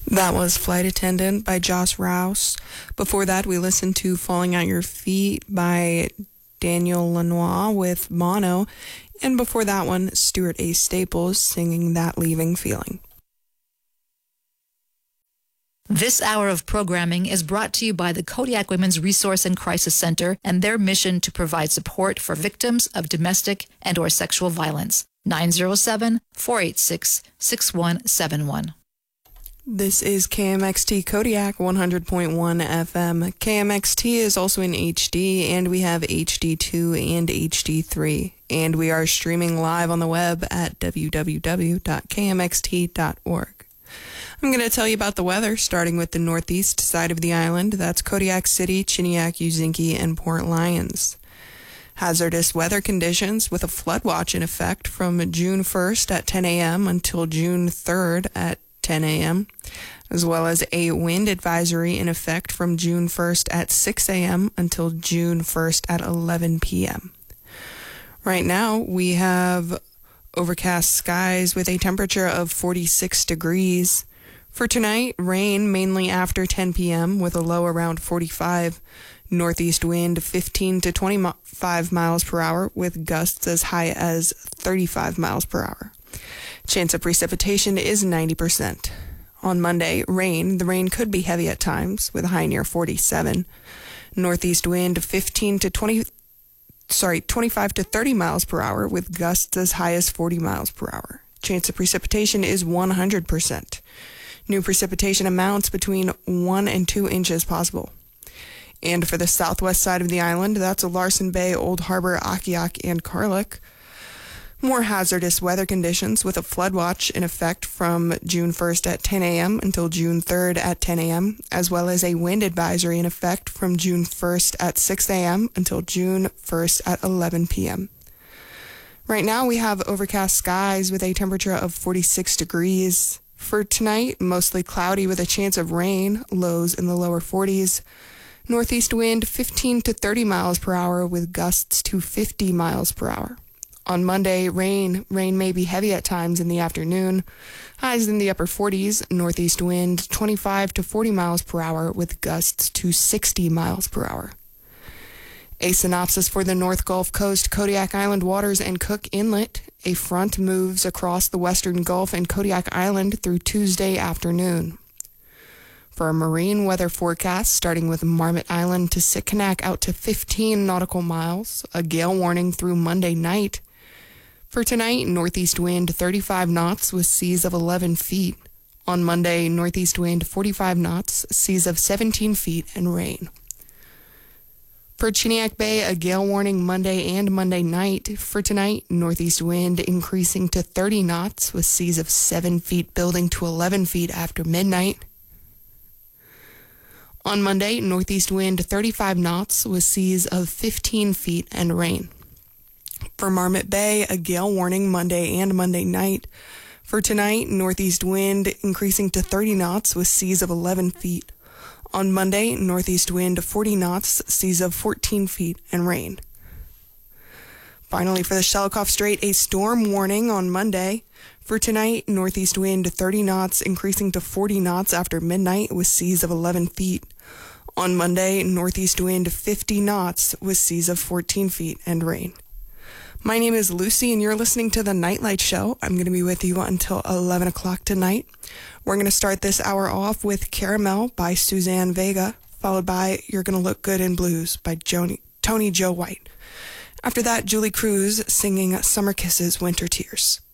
That was Flight Attendant by Josh Rouse. Before that, we listened to Falling at Your Feet by Daniel Lanois with Mono. And before that one, Stuart A. Staples singing That Leaving Feeling. This hour of programming is brought to you by the Kodiak Women's Resource and Crisis Center and their mission to provide support for victims of domestic and/or sexual violence. 907-486-6171. This is KMXT Kodiak 100.1 FM. KMXT is also in HD, and we have HD2 and HD3. And we are streaming live on the web at www.kmxt.org. I'm going to tell you about the weather, starting with the northeast side of the island. That's Kodiak City, Chiniak, Uzinki, and Port Lions. Hazardous weather conditions with a flood watch in effect from June 1st at 10 a.m. until June 3rd at 10 a.m., as well as a wind advisory in effect from June 1st at 6 a.m. until June 1st at 11 p.m. Right now, we have overcast skies with a temperature of 46 degrees. For tonight, rain mainly after 10 p.m. with a low around 45. Northeast wind 15 to 25 miles per hour with gusts as high as 35 miles per hour. Chance of precipitation is 90%. On Monday, rain. The rain could be heavy at times with a high near 47. Northeast wind 25 to 30 miles per hour with gusts as high as 40 miles per hour. Chance of precipitation is 100%. New precipitation amounts between 1 and 2 inches possible. And for the southwest side of the island, that's Larsen Bay, Old Harbor, Akiak, and Karluk. More hazardous weather conditions with a flood watch in effect from June 1st at 10 a.m. until June 3rd at 10 a.m., as well as a wind advisory in effect from June 1st at 6 a.m. until June 1st at 11 p.m. Right now we have overcast skies with a temperature of 46 degrees. For tonight, mostly cloudy with a chance of rain, lows in the lower 40s. Northeast wind 15 to 30 miles per hour with gusts to 50 miles per hour. On Monday, rain. Rain may be heavy at times in the afternoon. Highs in the upper 40s. Northeast wind 25 to 40 miles per hour with gusts to 60 miles per hour. A synopsis for the North Gulf Coast, Kodiak Island waters, and Cook Inlet. A front moves across the western Gulf and Kodiak Island through Tuesday afternoon. For a marine weather forecast, starting with Marmot Island to Sitkinak out to 15 nautical miles, a gale warning through Monday night. For tonight, northeast wind 35 knots with seas of 11 feet. On Monday, northeast wind 45 knots, seas of 17 feet, and rain. For Chiniak Bay, a gale warning Monday and Monday night. For tonight, northeast wind increasing to 30 knots with seas of 7 feet building to 11 feet after midnight. On Monday, northeast wind 35 knots with seas of 15 feet and rain. For Marmot Bay, a gale warning Monday and Monday night. For tonight, northeast wind increasing to 30 knots with seas of 11 feet. On Monday, northeast wind 40 knots, seas of 14 feet, and rain. Finally, for the Shelikof Strait, a storm warning on Monday. For tonight, northeast wind 30 knots, increasing to 40 knots after midnight with seas of 11 feet. On Monday, northeast wind 50 knots with seas of 14 feet and rain. My name is Lucy, and you're listening to The Nightlight Show. I'm going to be with you until 11 o'clock tonight. We're going to start this hour off with Caramel by Suzanne Vega, followed by You're Gonna Look Good in Blues by Tony Joe White. After that, Julie Cruz singing Summer Kisses, Winter Tears.